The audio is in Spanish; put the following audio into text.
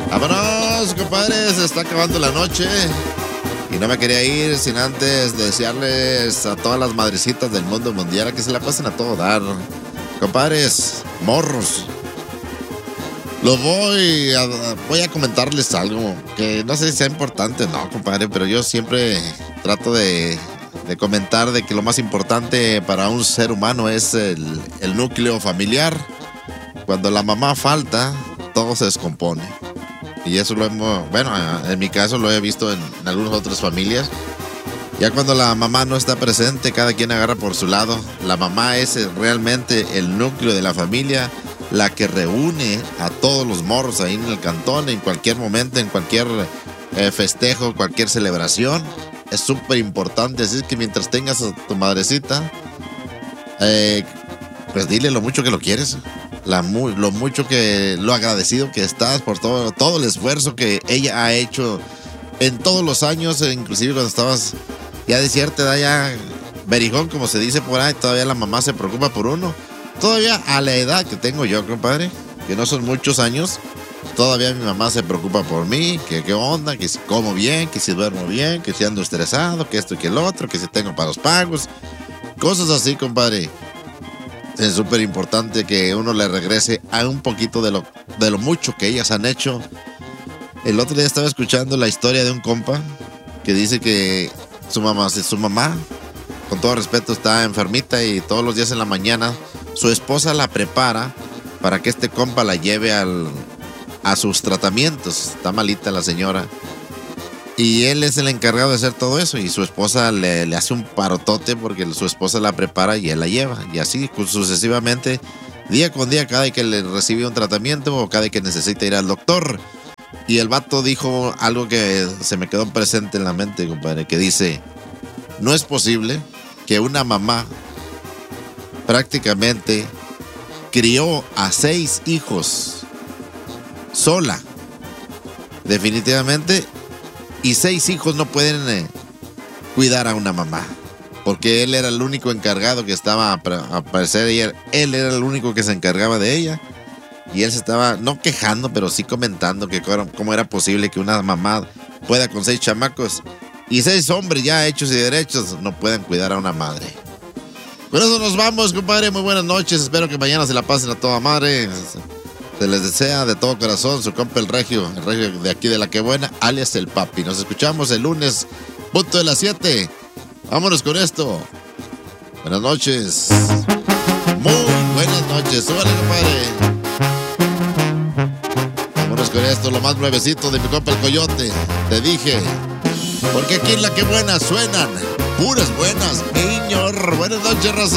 Vámonos, compadres, se está acabando la noche. Y no me quería ir sin antes desearles a todas las madrecitas del mundo mundial que se la pasen a todo dar. Compadres, morros. Voy a comentarles algo que no sé si sea importante o no, compadre, pero yo siempre trato de comentar de que lo más importante para un ser humano es el núcleo familiar. Cuando la mamá falta, todo se descompone. Y eso en mi caso lo he visto en algunas otras familias. Ya cuando la mamá no está presente, cada quien agarra por su lado. La mamá es realmente el núcleo de la familia, la que reúne a todos los morros ahí en el cantón, en cualquier momento, en cualquier festejo, cualquier celebración. Es súper importante, así que mientras tengas a tu madrecita, pues dile lo mucho que lo quieres, lo agradecido que estás por todo el esfuerzo que ella ha hecho en todos los años, inclusive cuando estabas ya de cierta edad, ya berijón, como se dice por ahí, todavía la mamá se preocupa por uno. Todavía a la edad que tengo yo, compadre, que no son muchos años, todavía mi mamá se preocupa por mí, que qué onda, que si como bien, que si duermo bien, que si ando estresado, que esto y que el otro, que si tengo para los pagos, cosas así, compadre. Es súper importante que uno le regrese a un poquito de lo mucho que ellas han hecho. El otro día estaba escuchando la historia de un compa que dice que su mamá, con todo respeto, está enfermita y todos los días en la mañana su esposa la prepara para que este compa la lleve a sus tratamientos. Está malita la señora. Y él es el encargado de hacer todo eso. Y su esposa le hace un parotote porque su esposa la prepara y él la lleva. Y así sucesivamente, día con día, cada vez que le recibe un tratamiento o cada vez que necesita ir al doctor. Y el vato dijo algo que se me quedó presente en la mente, compadre, que dice: no es posible que una mamá prácticamente crió a 6 hijos sola. Definitivamente. Y 6 hijos no pueden cuidar a una mamá. Porque él era el único encargado que estaba a parecer. Él era el único que se encargaba de ella. Y él se estaba, no quejando, pero sí comentando que cómo era posible que una mamá pueda con 6 chamacos y 6 hombres ya hechos y derechos no puedan cuidar a una madre. Con eso nos vamos, compadre. Muy buenas noches. Espero que mañana se la pasen a toda madre. Se les desea de todo corazón su compa el regio de aquí de La Que Buena, alias el Papi. Nos escuchamos el lunes, punto de las 7. Vámonos con esto. Buenas noches. Muy buenas noches. Súbale, compadre. Vámonos con esto, lo más nuevecito de mi compa el Coyote. Te dije, porque aquí en La Que Buena suenan puras buenas. Señor, buenas noches, raza.